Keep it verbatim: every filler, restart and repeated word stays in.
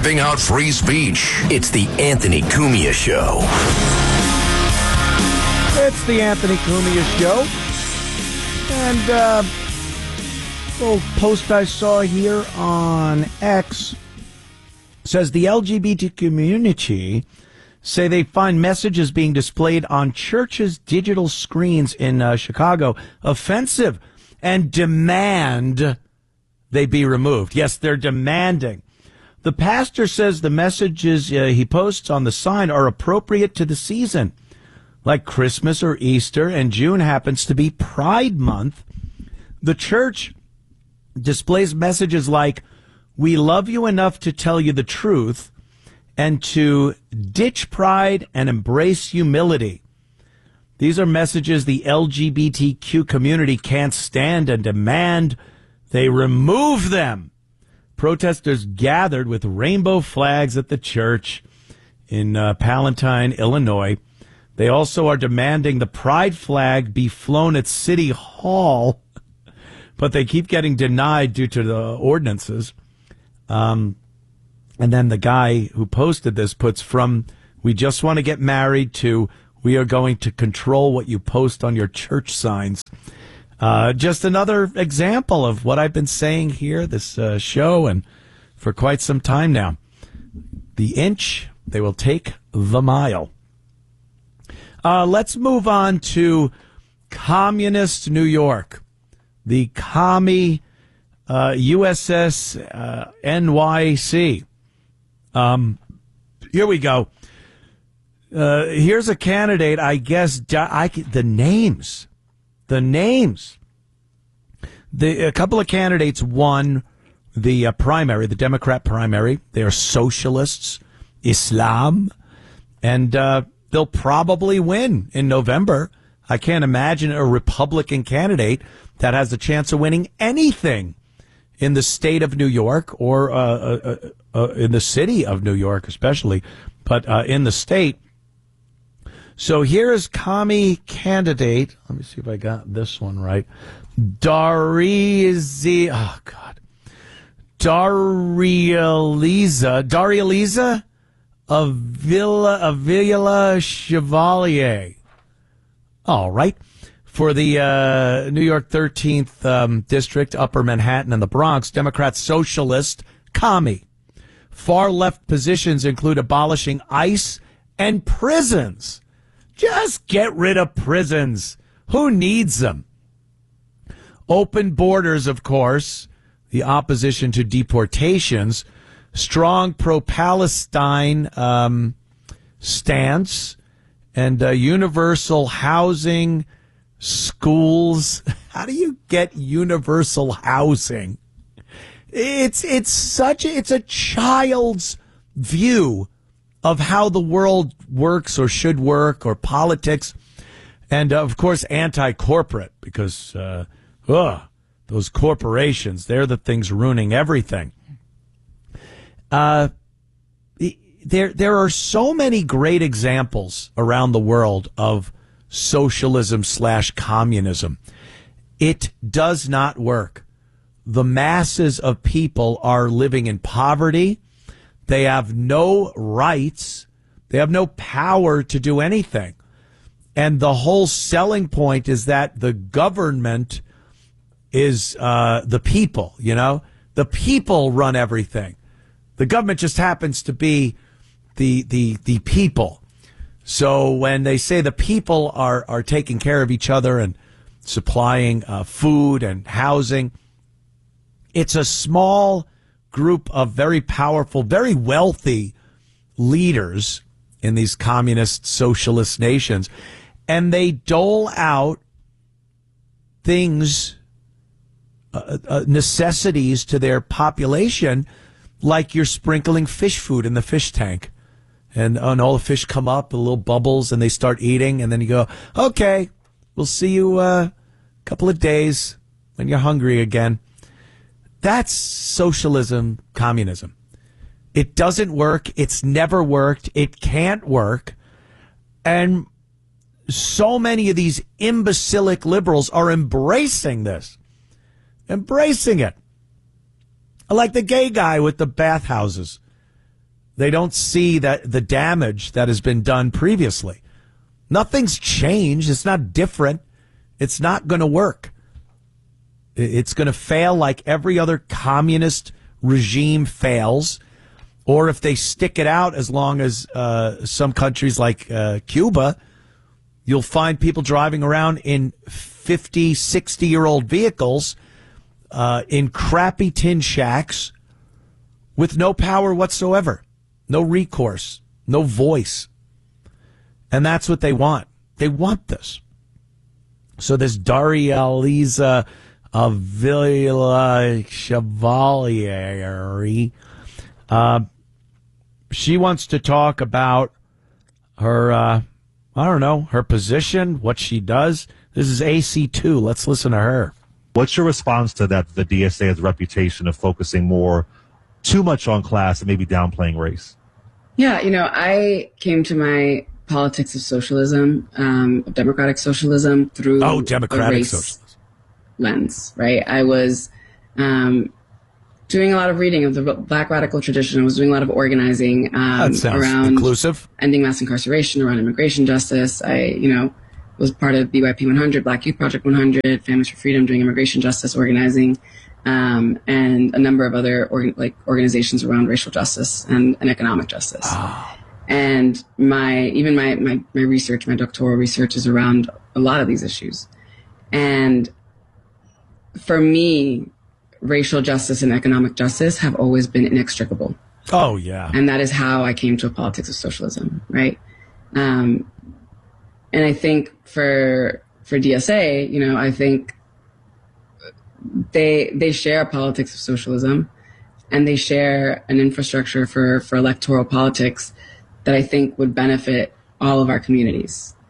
ripping out free speech. It's the Anthony Cumia Show. It's the Anthony Cumia Show. And uh, little post I saw here on X says the L G B T community say they find messages being displayed on churches' digital screens in uh, Chicago offensive and demand they be removed. Yes, they're demanding. The pastor says the messages uh, he posts on the sign are appropriate to the season, like Christmas or Easter, and June happens to be Pride Month. The church displays messages like, "We love you enough to tell you the truth," and to ditch pride and embrace humility. These are messages the L G B T Q community can't stand and demand they remove them. Protesters gathered with rainbow flags at the church in uh, Palatine, Illinois. They also are demanding the pride flag be flown at City Hall, but they keep getting denied due to the ordinances. Um, and then the guy who posted this puts from, "We just want to get married," to, "We are going to control what you post on your church signs." Uh, just another example of what I've been saying here, this uh, show, and for quite some time now. The inch, they will take the mile. Uh, let's move on to communist New York. The commie uh, U S S uh, N Y C. Um, here we go. Uh, here's a candidate, I guess, I, the names. The names. The, a couple of candidates won the uh, primary, the Democrat primary. They are socialists, Islam, and uh, they'll probably win in November. I can't imagine a Republican candidate that has a chance of winning anything in the state of New York or uh, uh, uh, in the city of New York especially, but uh, in the state. So here is commie candidate. Let me see if I got this one right. Darizi, oh God, Darializa, Darializa Avila, Avila Chevalier. All right. For the uh, New York thirteenth um, District, Upper Manhattan and the Bronx, Democrat socialist commie. Far left positions include abolishing ICE and prisons. Just get rid of prisons. Who needs them? Open borders, of course, the opposition to deportations, strong pro-Palestine um, stance, and uh, universal housing, schools. How do you get universal housing? It's it's such a, it's a child's view of how the world works or should work, or politics, and uh, of course anti-corporate, because uh, ugh, those corporations, they're the things ruining everything. Uh, there there are so many great examples around the world of socialism slash communism. It does not work. The masses of people are living in poverty. They have no rights. They have no power to do anything. And the whole selling point is that the government is uh, the people, you know? The people run everything. The government just happens to be the the the people. So when they say the people are, are taking care of each other and supplying uh, food and housing, it's a small group of very powerful, very wealthy leaders in these communist socialist nations, and they dole out things, uh, uh, necessities to their population, like you're sprinkling fish food in the fish tank, and, and all the fish come up, the little bubbles, and they start eating, and then you go, okay, we'll see you uh, a couple of days when you're hungry again. That's socialism, communism. It doesn't work. It's never worked. It can't work. And so many of these imbecilic liberals are embracing this. Embracing it. Like the gay guy with the bathhouses. They don't see that the damage that has been done previously. Nothing's changed. It's not different. It's not going to work. It's going to fail like every other communist regime fails. Or if they stick it out as long as uh, some countries like uh, Cuba, you'll find people driving around in fifty, sixty-year-old vehicles uh, in crappy tin shacks with no power whatsoever, no recourse, no voice. And that's what they want. They want this. So this Darija Avila Chevalier, uh, she wants to talk about her, uh, I don't know, her position, what she does. This is A C two. Let's listen to her. What's your response to that? The D S A has a reputation of focusing more, too much on class and maybe downplaying race. Yeah, you know, I came to my politics of socialism, um, democratic socialism through oh, democratic a race socialism lens, right? I was um, doing a lot of reading of the Black radical tradition. I was doing a lot of organizing um, around inclusive. ending mass incarceration, around immigration justice. I, you know, was part of B Y P one hundred, Black Youth Project one hundred, Families for Freedom, doing immigration justice organizing, um, and a number of other organ- like organizations around racial justice and, and economic justice. Oh. And my even my, my my research, my doctoral research, is around a lot of these issues. And for me, racial justice and economic justice have always been inextricable. Oh, yeah. And that is how I came to a politics of socialism, right? Um, and I think for for D S A, you know, I think they they share a politics of socialism, and they share an infrastructure for, for electoral politics that I think would benefit all of our communities.